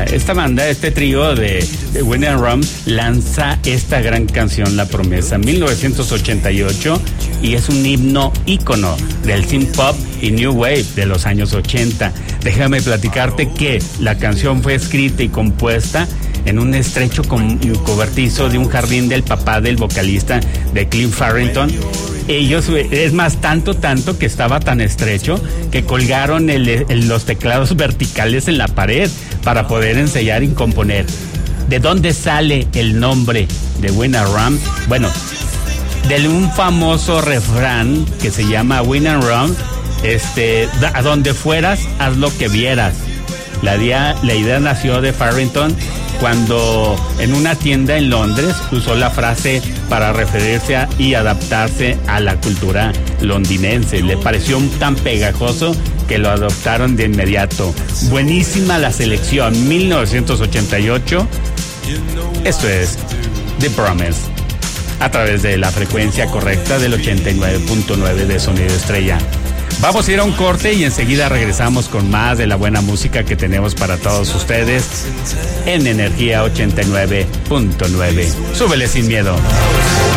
esta banda, este trío de Winner Rum lanza esta gran canción, La Promesa, 1988, y es un himno ícono del synth pop y new wave de los años 80. Déjame platicarte que la canción fue escrita y compuesta en un estrecho cobertizo de un jardín del papá del vocalista de Cliff Farrington. Ellos, es más, tanto que estaba tan estrecho que colgaron los teclados verticales en la pared para poder ensayar y componer. ¿De dónde sale el nombre de Winner Rum? Bueno, de un famoso refrán que se llama Winner Rum, a donde fueras, haz lo que vieras. La idea nació de Farrington cuando en una tienda en Londres usó la frase para referirse y adaptarse a la cultura londinense. Le pareció tan pegajoso que lo adoptaron de inmediato. Buenísima la selección, 1988. Esto es The Promise, a través de la frecuencia correcta del 89.9 de Sonido Estrella. Vamos a ir a un corte y enseguida regresamos con más de la buena música que tenemos para todos ustedes en Energía 89.9. Súbele sin miedo.